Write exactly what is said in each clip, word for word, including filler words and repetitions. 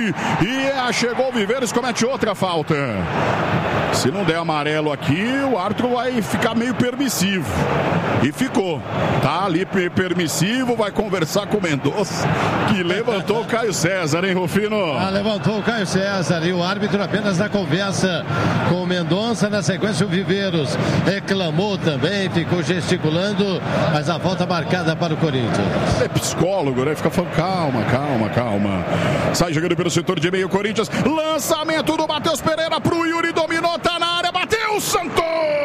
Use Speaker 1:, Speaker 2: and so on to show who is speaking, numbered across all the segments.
Speaker 1: e chegou o Viveiros, comete outra falta. Se não der amarelo aqui, o árbitro vai ficar meio permissivo. E ficou. Tá ali permissivo, vai conversar com o Mendonça, que levantou o Caio César, hein, Rufino?
Speaker 2: Ah, levantou o Caio César e o árbitro apenas na conversa com o Mendonça. Na sequência, o Viveiros reclamou também, ficou gesticulando, mas a volta marcada para o Corinthians.
Speaker 1: É psicólogo, né? Fica falando, calma, calma, calma. Sai jogando pelo setor de meio, Corinthians. Lançamento do Matheus Pereira pro Yuri, dominou, tá na área, bateu, Santos!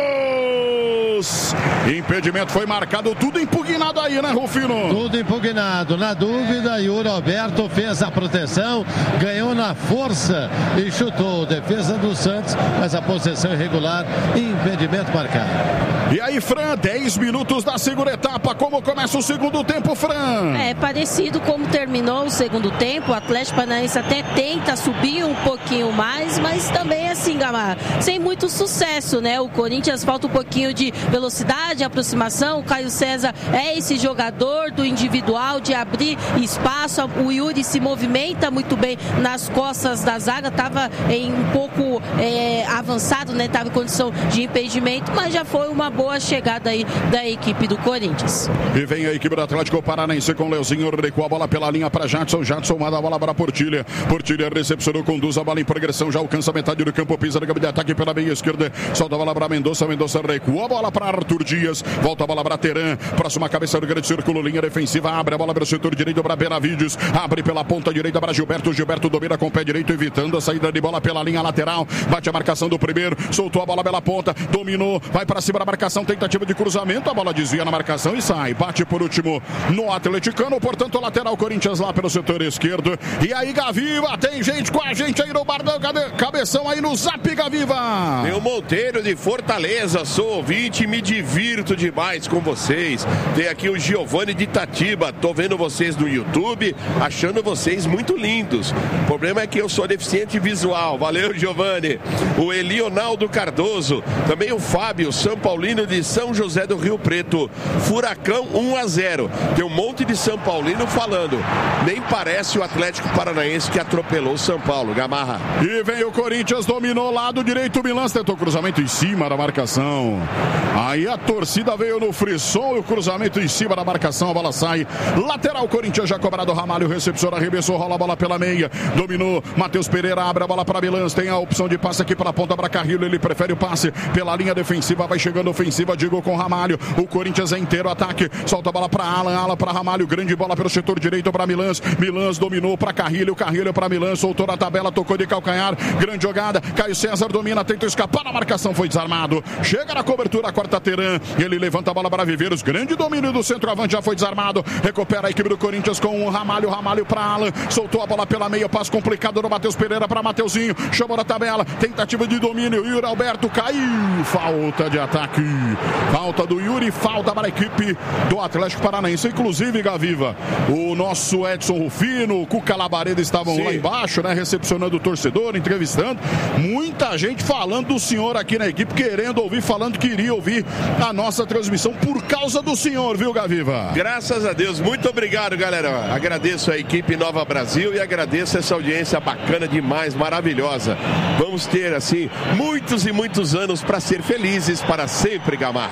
Speaker 1: Impedimento foi marcado, tudo impugnado aí, né, Rufino?
Speaker 2: Tudo impugnado. Na dúvida, Yuri Alberto fez a proteção, ganhou na força e chutou. Defesa do Santos, mas a possessão irregular e impedimento marcado.
Speaker 1: E aí, Fran, dez minutos da segunda etapa. Como começa o segundo tempo, Fran?
Speaker 3: É parecido como terminou o segundo tempo. O Atlético Paranaense até tenta subir um pouquinho mais, mas também assim, Gamar, sem muito sucesso, né? O Corinthians falta um pouquinho de velocidade, aproximação. O Caio César é esse jogador do individual, de abrir espaço. O Yuri se movimenta muito bem nas costas da zaga. Estava em um pouco é, avançado, né? Estava em condição de impedimento, mas já foi uma boa chegada aí da equipe do Corinthians.
Speaker 1: E vem a equipe do Atlético Paranaense com o Leozinho, recua a bola pela linha para Jadson. Jadson manda a bola para Portilha. Portilha recepcionou, conduz a bola em progressão, já alcança a metade do campo, pisa no campo de ataque pela meia esquerda, solta a bola para Mendonça. Mendonça recua a bola para Arthur Dias, volta a bola para Teran, próxima cabeça do grande círculo, linha defensiva, abre a bola para o setor direito para Benavides, abre pela ponta direita para Gilberto. Gilberto domina com o pé direito, evitando a saída de bola pela linha lateral, bate a marcação do primeiro, soltou a bola pela ponta, dominou, vai para cima da marcação, tentativa de cruzamento, a bola desvia na marcação e sai, bate por último no atleticano, portanto lateral Corinthians lá pelo setor esquerdo. E aí, Gaviva, tem gente com a gente aí no Bardão, cabeção aí no Zap, Gaviva.
Speaker 4: Meu Monteiro de Fortaleza, sou ouvinte e me divirto demais com vocês. Tem aqui o Giovanni de Itatiba, tô vendo vocês no YouTube, achando vocês muito lindos. O problema é que eu sou deficiente visual. Valeu, Giovanni. O Elionaldo Cardoso, também o Fábio, São Paulino de São José do Rio Preto. Furacão um a zero. Tem um monte de São Paulino falando. Nem parece o Atlético Paranaense que atropelou o São Paulo. Gamarra.
Speaker 1: E vem o Corinthians, dominou lado direito, o Milan tentou cruzamento em cima da marcação. Aí a torcida veio no frisson e o cruzamento em cima da marcação, a bola sai. Lateral Corinthians já cobrado, Ramalho recepciona, arremessou, rola a bola pela meia. Dominou, Matheus Pereira abre a bola para Milan, tem a opção de passe aqui pela ponta para Carrillo, ele prefere o passe pela linha defensiva, vai chegando ofensiva, digo com Ramalho. O Corinthians é inteiro, ataque, solta a bola para Alan, Alan para Ramalho, grande bola pelo setor direito para Milan. Milan dominou para Carrillo, Carrillo para Milan, soltou na tabela, tocou de calcanhar, grande jogada, Caio César domina, tenta escapar na marcação, foi desarmado, chega na cobertura, corta Teran, ele levanta a bola para Viveiros, grande domínio do centroavante, já foi desarmado, recupera a equipe do Corinthians com o Ramalho, Ramalho para Alan, soltou a bola pela meia, passo complicado do Matheus Pereira para Mateuzinho, chamou na tabela, tentativa de domínio, Yuri Alberto caiu, falta de ataque, falta do Yuri, falta para a equipe do Atlético Paranaense, inclusive, Gaviva, o nosso Edson Rufino, o Cuca Labareda estavam Sim. lá embaixo, né, recepcionando o torcedor, entrevistando, muita gente falando do senhor aqui na equipe, querendo ouvir, falando que iria ouvir a nossa transmissão por causa do senhor, viu, Gaviva?
Speaker 4: Graças a Deus, muito obrigado, galera, agradeço a equipe Nova Brasil e agradeço essa audiência bacana demais, maravilhosa, vamos ter, assim, muitos e muitos anos para ser felizes para sempre, Gamar.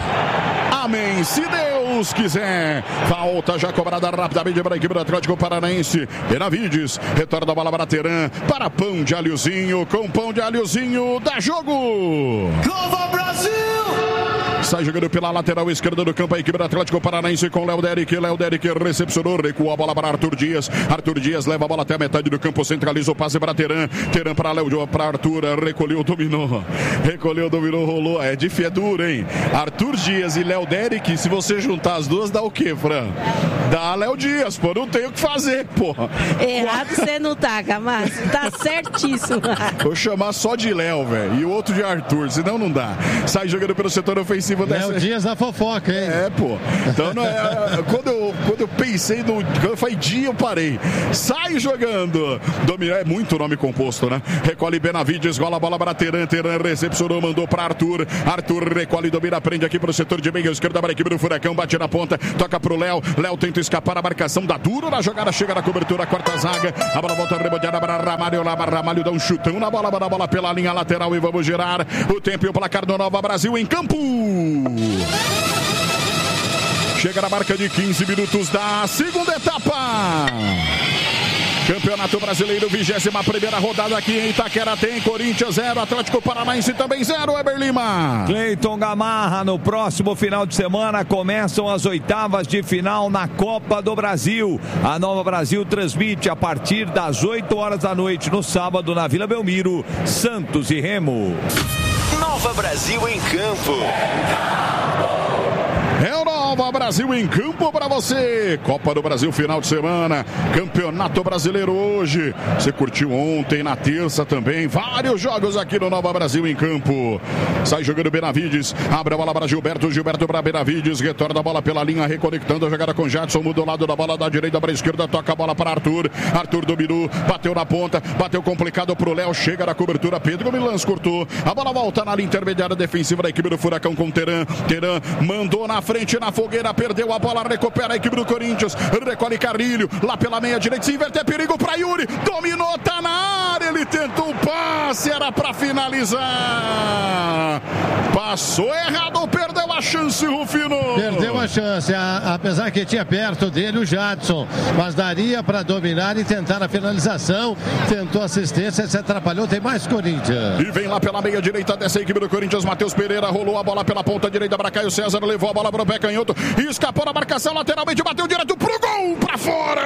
Speaker 1: Amém, se Deus quiser. Falta já cobrada rapidamente para a equipe do Atlético Paranaense. Benavides, retorna a bola para Teran, para Pão de Alhozinho, com Pão de Alhozinho, dá jogo!
Speaker 5: Nova Brasil!
Speaker 1: Sai jogando pela lateral esquerda do campo a equipe do Atlético Paranaense com Léo Derek. Léo Derek recepcionou, recuou a bola para Arthur Dias. Arthur Dias leva a bola até a metade do campo, centraliza o passe para Teran. Teran para Léo, para Arthur, recolheu, dominou. Recolheu, dominou, rolou. É difícil, é duro, hein? Arthur Dias e Léo Derek, se você juntar as duas, dá o quê, Fran? Dá Léo Dias, pô, não tem o que fazer, porra.
Speaker 3: Errado você não tá, Camargo. Tá certíssimo.
Speaker 1: Vou chamar só de Léo, velho, e o outro de Arthur, senão não dá. Sai jogando pelo setor ofensivo
Speaker 2: dessa... É o Dias da fofoca, hein?
Speaker 1: É, pô. Então, não é, quando, eu, quando eu pensei no... Quando eu falei dia, eu parei. Sai jogando. Dominou, é muito nome composto, né? Recolhe Benavides, gola a bola para Teran. Teran recepcionou, mandou para Arthur. Arthur recolhe, domina, prende aqui para o setor de meio esquerda para a equipe do Furacão. Bate na ponta, toca para o Léo. Léo tenta escapar, a marcação dá duro na jogada, chega na cobertura, quarta zaga. A bola volta reboteada para Ramalho. Lá, Ramalho dá um chutão na bola, na bola pela linha lateral e vamos girar o tempo e o placar do Nova Brasil em campo. Chega na marca de quinze minutos da segunda etapa. Campeonato Brasileiro, vigésima primeira rodada aqui em Itaquera. Tem Corinthians zero, Atlético Paranaense também zero, Weber Lima.
Speaker 5: Cleiton Gamarra, no próximo final de semana começam as oitavas de final na Copa do Brasil. A Nova Brasil transmite a partir das oito horas da noite no sábado na Vila Belmiro, Santos e Remo.
Speaker 6: Nova Brasil em campo.
Speaker 1: É o Nova Brasil em campo para você. Copa do Brasil, final de semana. Campeonato Brasileiro hoje. Você curtiu ontem, na terça também. Vários jogos aqui no Nova Brasil em campo. Sai jogando Benavides. Abre a bola para Gilberto. Gilberto para Benavides. Retorna a bola pela linha, reconectando a jogada com Jadson. Muda o lado da bola da direita para a esquerda. Toca a bola para Arthur. Arthur dominou. Bateu na ponta. Bateu complicado pro Léo. Chega na cobertura. Pedro Milans cortou. A bola volta na linha intermediária defensiva da equipe do Furacão com Teran. Teran mandou na frente na fogueira, perdeu a bola, recupera a equipe do Corinthians, recolhe Carrilho, lá pela meia direita, se inverter, perigo para Yuri, dominou, tá na área, ele tentou o passe, era para finalizar, passou errado, perdeu a chance, Rufino.
Speaker 2: Perdeu a chance, a, apesar que tinha perto dele o Jadson, mas daria para dominar e tentar a finalização, tentou assistência, se atrapalhou, tem mais Corinthians.
Speaker 1: E vem lá pela meia direita dessa equipe do Corinthians, Matheus Pereira, rolou a bola pela ponta direita para Caio César, levou a bola para o pé canhoto, e escapou na marcação lateralmente, bateu direto pro gol, para fora.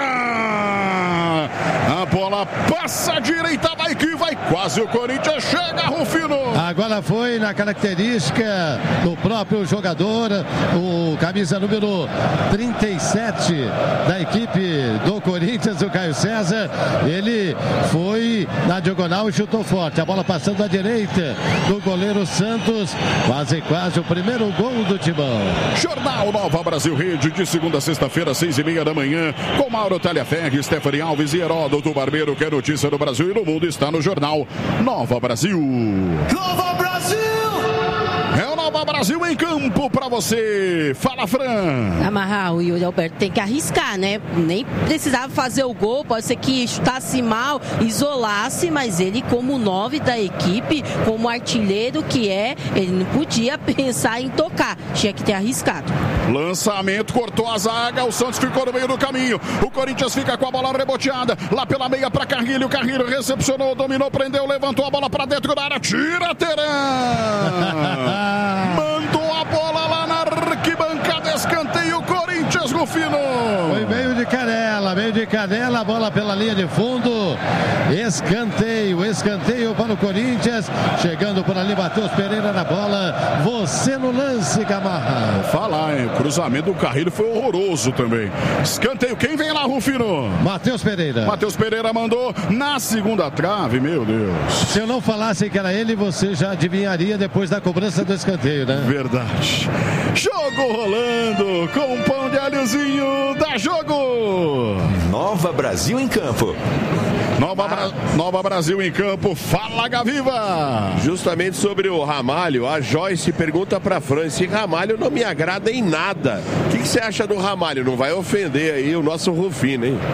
Speaker 1: A bola passa à direita, vai que vai, quase o Corinthians chega, Rufino.
Speaker 2: Agora foi na característica do próprio jogador, o camisa número trinta e sete da equipe do Corinthians, o Caio César. Ele foi na diagonal e chutou forte, a bola passando à direita do goleiro Santos, quase quase o primeiro gol do Timão.
Speaker 1: Jornal Nova Brasil Rede, de segunda a sexta-feira, seis e meia da manhã, com Mauro Talhaferri, Stephanie Alves e Heródoto Barbeiro, que é notícia do Brasil e do mundo, está no Jornal Nova Brasil.
Speaker 6: Nova Brasil!
Speaker 1: É o Nova Brasil em campo para você. Fala, Fran.
Speaker 3: Amarrar, o Yuri Alberto tem que arriscar, né? Nem precisava fazer o gol, pode ser que chutasse mal, isolasse, mas ele, como nove da equipe, como artilheiro que é, ele não podia pensar em tocar, tinha que ter arriscado.
Speaker 1: Lançamento, cortou a zaga, o Santos ficou no meio do caminho, o Corinthians fica com a bola reboteada, lá pela meia para Carrilho, Carrilho recepcionou, dominou, prendeu, levantou a bola para dentro da área, tira Teran. Mandou a bola lá na arquibancada, escanteio, Corinthians, Rufino.
Speaker 2: Foi meio de canela, meio de canela, a bola pela linha de fundo, escanteio, escanteio para o Corinthians, chegando por ali, Matheus Pereira na bola, você no lance, Gamarra.
Speaker 1: Falar, hein, o cruzamento do Carrilho foi horroroso também. Escanteio, quem vem lá, Rufino?
Speaker 2: Matheus Pereira.
Speaker 1: Matheus Pereira mandou na segunda trave, meu Deus.
Speaker 2: Se eu não falasse que era ele, você já adivinharia depois da cobrança do escanteio, né?
Speaker 1: Verdade. Jogo rolando com um pão de alhozinho, dá jogo.
Speaker 6: Nova Brasil em campo.
Speaker 1: Nova, Bra... Nova Brasil em campo, fala Gaviva.
Speaker 4: Justamente sobre o Ramalho, a Joyce pergunta pra Fran, se Ramalho não me agrada em nada. O que, que você acha do Ramalho? Não vai ofender aí o nosso Rufino, hein?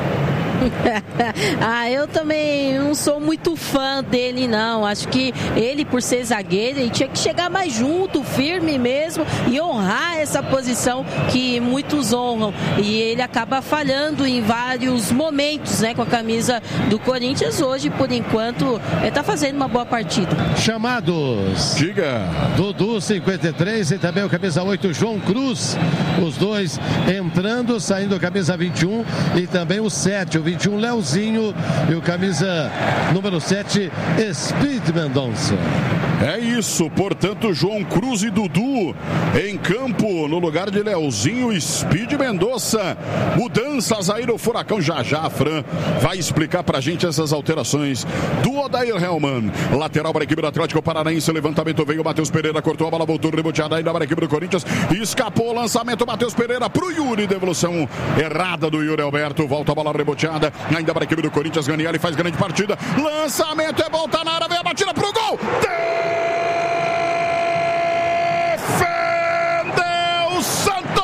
Speaker 3: Ah, eu também não sou muito fã dele, não. Acho que ele, por ser zagueiro, ele tinha que chegar mais junto, firme mesmo, e honrar essa posição que muitos honram. E ele acaba falhando em vários momentos, né, com a camisa do Corinthians. Hoje, por enquanto, ele tá fazendo uma boa partida.
Speaker 2: Chamados.
Speaker 1: Diga.
Speaker 2: Dudu, cinquenta e três, e também o camisa oito, João Cruz. Os dois entrando, saindo o camisa vinte e um, e também o sete, o vinte e um, Leozinho, e o camisa número sete, Speed Mendonça.
Speaker 1: É isso, portanto, João Cruz e Dudu em campo, no lugar de Leozinho e Speed Mendonça. Mudanças aí no Furacão. Já já a Fran vai explicar pra gente essas alterações do Odair Hellman. Lateral para a equipe do Atlético Paranaense, levantamento veio, Matheus Pereira cortou a bola, voltou, reboteada ainda para a equipe do Corinthians, escapou o lançamento, Matheus Pereira pro Yuri, devolução errada do Yuri Alberto, volta a bola reboteada, ainda para a equipe do Corinthians, Ranieri faz grande partida, lançamento é bom, tá na área, vem a batida pro gol! Defendeu Santos!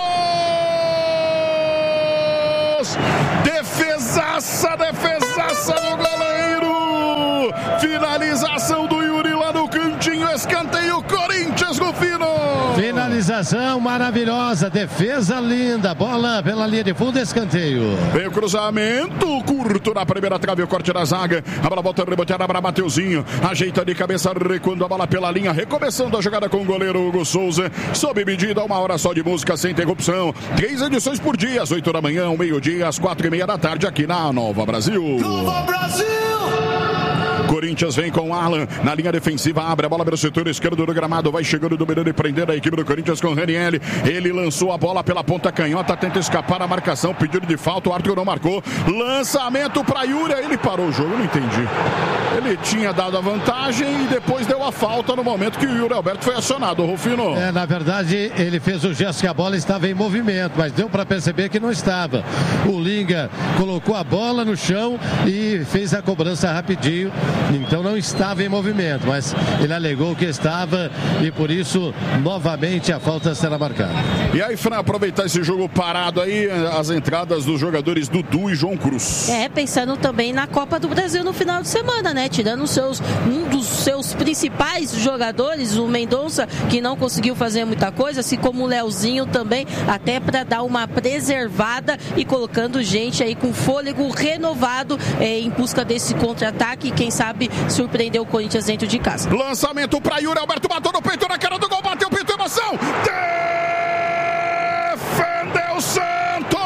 Speaker 1: Defesaça, defesaça do goleiro! Finalização do Yuri lá no cantinho, escanteio, Corinthians no fino!
Speaker 2: Finalização maravilhosa, defesa linda, bola pela linha de fundo, escanteio.
Speaker 1: Vem o cruzamento curto na primeira trave, o corte da zaga, a bola volta reboteada para Mateuzinho, ajeita de cabeça, recuando a bola pela linha, recomeçando a jogada com o goleiro Hugo Souza, sob medida, uma hora só de música sem interrupção, três edições por dia, às oito da manhã, ao meio-dia, às quatro e meia da tarde, aqui na Nova Brasil.
Speaker 6: Nova Brasil!
Speaker 1: Corinthians vem com Alan na linha defensiva, abre a bola pelo setor esquerdo do gramado, vai chegando, dominando e prendendo a equipe do Corinthians com Ranieri. Ele lançou a bola pela ponta canhota, tenta escapar a marcação, pedido de falta, o árbitro não marcou. Lançamento para Yuri, ele parou o jogo, eu não entendi. Ele tinha dado a vantagem e depois deu a falta no momento que o Yuri Alberto foi acionado, Rufino.
Speaker 2: É, na verdade, ele fez o gesto que a bola estava em movimento, mas deu para perceber que não estava. O Linga colocou a bola no chão e fez a cobrança rapidinho. Então não estava em movimento, mas ele alegou que estava e por isso novamente a falta será marcada.
Speaker 1: E aí, Fran, aproveitar esse jogo parado aí, as entradas dos jogadores Dudu e João Cruz.
Speaker 3: É, pensando também na Copa do Brasil no final de semana, né? Tirando os seus, um dos seus principais jogadores, o Mendonça, que não conseguiu fazer muita coisa, assim como o Leozinho também, até para dar uma preservada e colocando gente aí com fôlego renovado é, em busca desse contra-ataque e quem sabe surpreendeu o Corinthians dentro de casa.
Speaker 1: Lançamento para Yuri Alberto, bateu no peito, na cara do gol, bateu o peito, emoção! Defendeu Santos!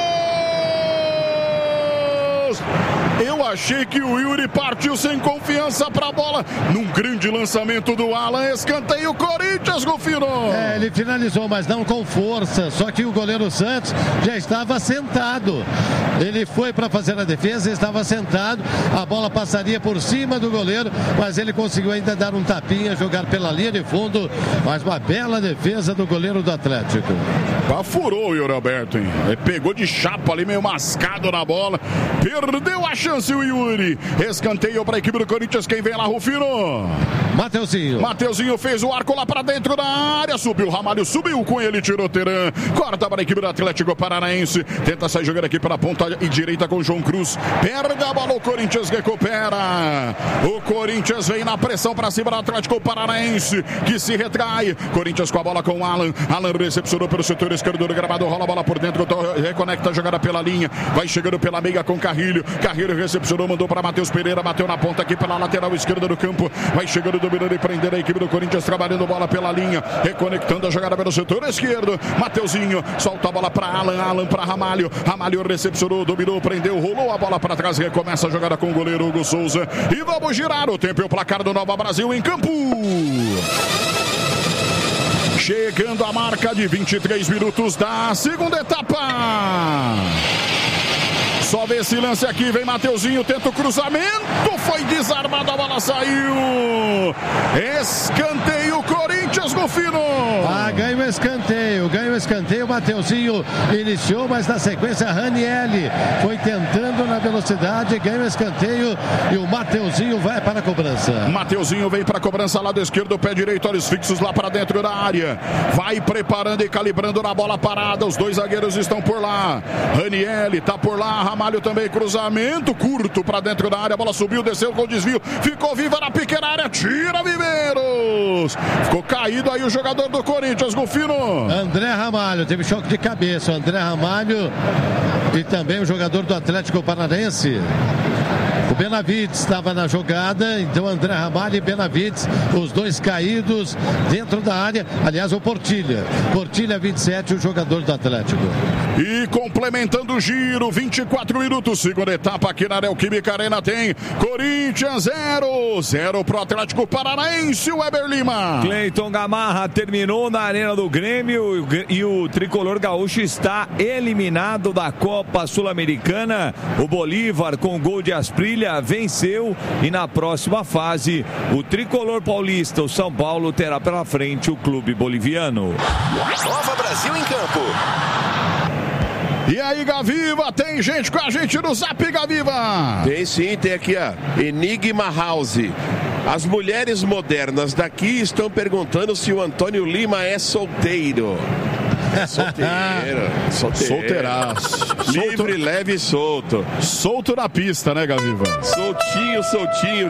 Speaker 1: Eu achei que o Yuri partiu sem confiança para a bola. Num grande lançamento do Alan, escanteio Corinthians, Rufino.
Speaker 2: É, ele finalizou, mas não com força. Só que o goleiro Santos já estava sentado. Ele foi para fazer a defesa, estava sentado. A bola passaria por cima do goleiro, mas ele conseguiu ainda dar um tapinha, jogar pela linha de fundo. Mas uma bela defesa do goleiro do Atlético.
Speaker 1: Furou o Yuri Alberto, hein? Ele pegou de chapa ali, meio mascado na bola. Perdeu a chance o Yuri. Escanteio para a equipe do Corinthians. Quem vem lá, Rufino?
Speaker 2: Mateuzinho.
Speaker 1: Mateuzinho fez o arco lá para dentro da área. Subiu, Ramalho subiu com ele, tirou Teran. Corta para a equipe do Atlético Paranaense. Tenta sair jogando aqui pela ponta e direita com o João Cruz. Perde a bola, o Corinthians recupera. O Corinthians vem na pressão para cima do Atlético Paranaense, que se retrai. Corinthians com a bola com o Alan. Alan recepcionou pelo setor esquerdo do gramado. Rola a bola por dentro. Reconecta a jogada pela linha. Vai chegando pela meia com Carrilho. Carrilho recepcionou, mandou para Matheus Pereira. Bateu na ponta aqui pela lateral esquerda do campo. Vai chegando, dominando e prendendo a equipe do Corinthians. Trabalhando bola pela linha. Reconectando a jogada pelo setor esquerdo. Mateuzinho solta a bola para Alan. Alan para Ramalho. Ramalho recepcionou, dominou, prendeu, rolou a bola para trás. Recomeça a jogada com o goleiro Hugo Souza. E vamos girar o tempo e o placar do Nova Brasil em campo. Chegando a marca de vinte e três minutos da segunda etapa. Só vê esse lance aqui, vem Mateuzinho, tenta o cruzamento, foi desarmado, a bola saiu. Escanteio Corinthians no fino.
Speaker 2: Ah, ganha o escanteio, ganha o escanteio, Mateuzinho iniciou, mas na sequência Ranieri foi tentando na velocidade, ganha o escanteio e o Mateuzinho vai para a cobrança.
Speaker 1: Mateuzinho vem para a cobrança, lado esquerdo, pé direito, olhos fixos lá para dentro da área. Vai preparando e calibrando na bola parada, os dois zagueiros estão por lá. Ranieri tá por lá, Ramalho também, cruzamento curto para dentro da área, a bola subiu, desceu com desvio, ficou viva na pequena área, tira Viveiros. Ficou caído aí o jogador do Corinthians, Rufino.
Speaker 2: André Ramalho, teve choque de cabeça, André Ramalho e também o jogador do Atlético Paranaense. O Benavides estava na jogada, então André Ramalho e Benavides, os dois caídos dentro da área. Aliás, o Portilha. Portilha vinte e sete, o jogador do Atlético.
Speaker 1: E complementando o giro, vinte e quatro minutos, segunda etapa aqui na Neoquímica Arena tem Corinthians zero, zero pro Atlético Paranaense, o Weber Lima.
Speaker 5: Cleiton Gamarra terminou na Arena do Grêmio e o tricolor gaúcho está eliminado da Copa Sul-Americana. O Bolívar, com gol de Asprilha, venceu e na próxima fase o tricolor paulista, o São Paulo, terá pela frente o clube boliviano.
Speaker 6: Nova Brasil em campo.
Speaker 1: E aí, Gaviva, tem gente com a gente no Zap, Gaviva?
Speaker 4: Tem sim, tem aqui a Enigma House. As mulheres modernas daqui estão perguntando se o Antônio Lima é solteiro. É solteiro, solteiro.
Speaker 1: Solteiraço.
Speaker 4: Livre, leve e solto.
Speaker 1: Solto na pista, né, Gaviva?
Speaker 4: Soltinho, soltinho.